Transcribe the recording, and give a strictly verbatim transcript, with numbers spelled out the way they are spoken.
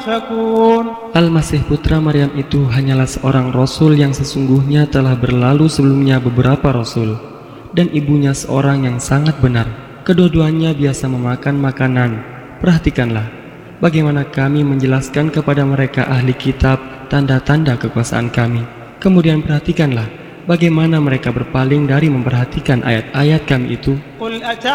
يؤفكون. Al-Masih putra Maryam itu hanyalah seorang rasul yang sesungguhnya telah berlalu sebelumnya beberapa rasul, dan ibunya seorang yang sangat benar. Kedua-duanya biasa memakan makanan. Perhatikanlah bagaimana kami menjelaskan kepada mereka ahli kitab tanda-tanda kekuasaan kami. Kemudian perhatikanlah bagaimana mereka berpaling dari memperhatikan ayat-ayat kami itu. قل